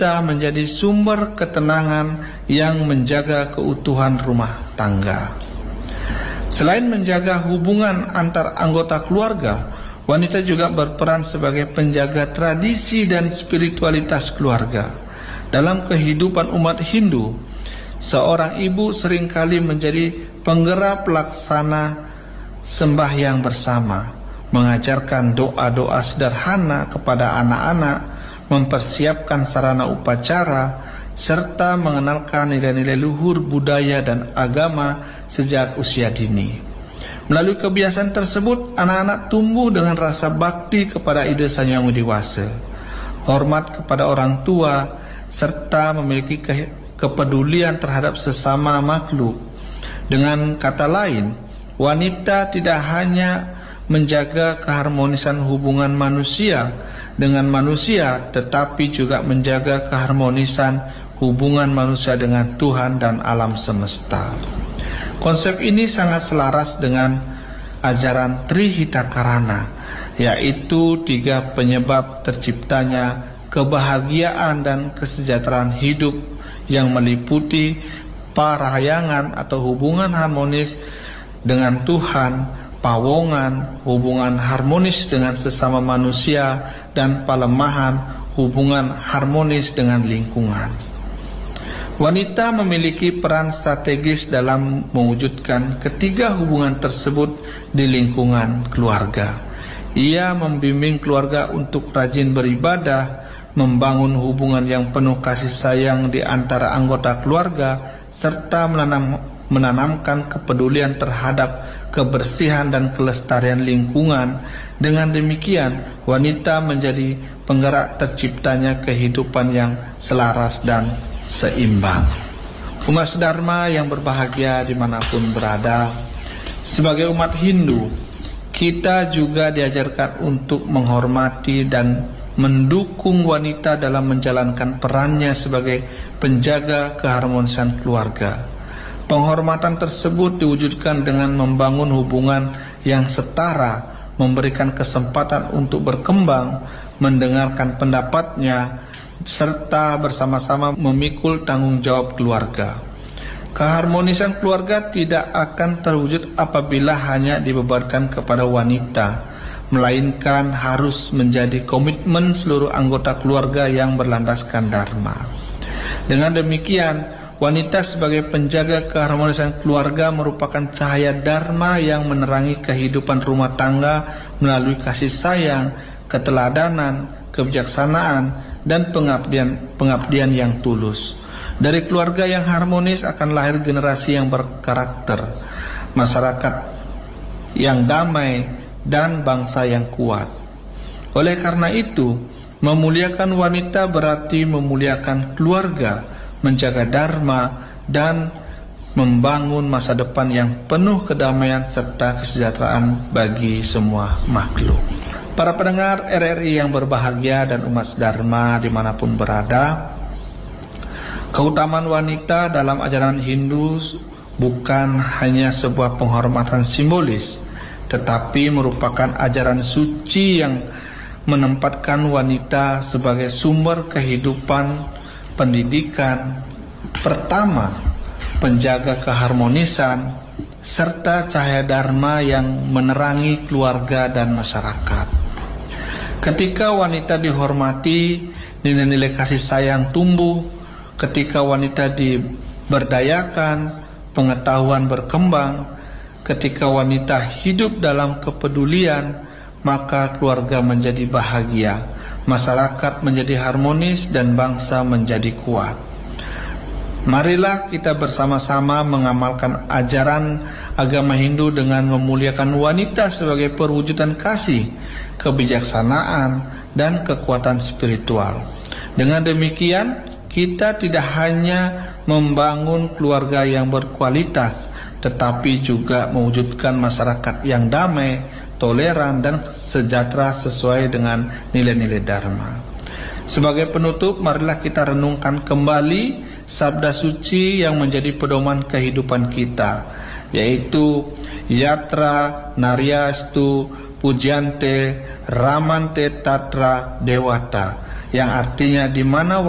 menjadi sumber ketenangan yang menjaga keutuhan rumah tangga. Selain menjaga hubungan antar anggota keluarga, wanita juga berperan sebagai penjaga tradisi dan spiritualitas keluarga. Dalam kehidupan umat Hindu, seorang ibu seringkali menjadi penggerak pelaksana sembahyang bersama, mengajarkan doa-doa sederhana kepada anak-anak, mempersiapkan sarana upacara, serta mengenalkan nilai-nilai luhur budaya dan agama sejak usia dini. Melalui kebiasaan tersebut, anak-anak tumbuh dengan rasa bakti kepada ide Sang Yang Widi-Wasa, hormat kepada orang tua, serta memiliki kepedulian terhadap sesama makhluk. Dengan kata lain, wanita tidak hanya menjaga keharmonisan hubungan manusia dengan manusia, tetapi juga menjaga keharmonisan hubungan manusia dengan Tuhan dan alam semesta. Konsep ini sangat selaras dengan ajaran Trihitakarana, yaitu 3 penyebab terciptanya kebahagiaan dan kesejahteraan hidup yang meliputi parahayangan atau hubungan harmonis dengan Tuhan, pawongan, hubungan harmonis dengan sesama manusia, dan palemahan, hubungan harmonis dengan lingkungan. Wanita memiliki peran strategis dalam mewujudkan ketiga hubungan tersebut di lingkungan keluarga. Ia membimbing keluarga untuk rajin beribadah, membangun hubungan yang penuh kasih sayang di antara anggota keluarga, serta menanamkan kepedulian terhadap kebersihan dan kelestarian lingkungan. Dengan demikian, wanita menjadi penggerak terciptanya kehidupan yang selaras dan seimbang. Umat Dharma yang berbahagia dimanapun berada, sebagai umat Hindu, kita juga diajarkan untuk menghormati dan mendukung wanita dalam menjalankan perannya sebagai penjaga keharmonisan keluarga. Penghormatan tersebut diwujudkan dengan membangun hubungan yang setara, memberikan kesempatan untuk berkembang, mendengarkan pendapatnya, serta bersama-sama memikul tanggung jawab keluarga. Keharmonisan keluarga tidak akan terwujud apabila hanya dibebankan kepada wanita, melainkan harus menjadi komitmen seluruh anggota keluarga yang berlandaskan dharma. Dengan demikian, wanita sebagai penjaga keharmonisan keluarga merupakan cahaya dharma yang menerangi kehidupan rumah tangga melalui kasih sayang, keteladanan, kebijaksanaan, dan pengabdian yang tulus. Dari keluarga yang harmonis akan lahir generasi yang berkarakter, masyarakat yang damai, dan bangsa yang kuat. Oleh karena itu, memuliakan wanita berarti memuliakan keluarga, menjaga dharma, dan membangun masa depan yang penuh kedamaian serta kesejahteraan bagi semua makhluk. Para pendengar RRI yang berbahagia dan umat Dharma dimanapun berada, keutamaan wanita dalam ajaran Hindu bukan hanya sebuah penghormatan simbolis, tetapi merupakan ajaran suci yang menempatkan wanita sebagai sumber kehidupan, pendidikan, pertama, penjaga keharmonisan, serta cahaya dharma yang menerangi keluarga dan masyarakat. Ketika wanita dihormati, nilai-nilai kasih sayang tumbuh. Ketika wanita diberdayakan, pengetahuan berkembang. Ketika wanita hidup dalam kepedulian, maka keluarga menjadi bahagia, masyarakat menjadi harmonis, dan bangsa menjadi kuat. Marilah kita bersama-sama mengamalkan ajaran agama Hindu dengan memuliakan wanita sebagai perwujudan kasih, kebijaksanaan, dan kekuatan spiritual. Dengan demikian, kita tidak hanya membangun keluarga yang berkualitas, tetapi juga mewujudkan masyarakat yang damai, toleran, dan sejahtera sesuai dengan nilai-nilai dharma. Sebagai penutup, marilah kita renungkan kembali sabda suci yang menjadi pedoman kehidupan kita, yaitu Yatra Naryastu Pujante Ramante Tatra Dewata, yang artinya di mana